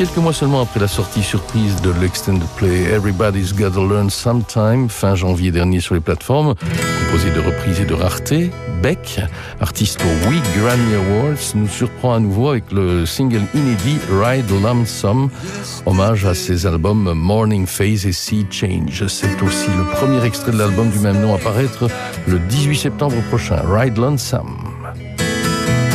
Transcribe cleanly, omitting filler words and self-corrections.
quelques mois seulement après la sortie surprise de l'extended play Everybody's Gotta Learn Sometime, fin janvier dernier sur les plateformes, composé de reprises et de raretés, Beck, artiste aux 8 Grammy Awards, nous surprend à nouveau avec le single inédit Ride Lonesome, hommage à ses albums Morning Phase et Sea Change. C'est aussi le premier extrait de l'album du même nom à paraître le 18 septembre prochain, Ride Lonesome.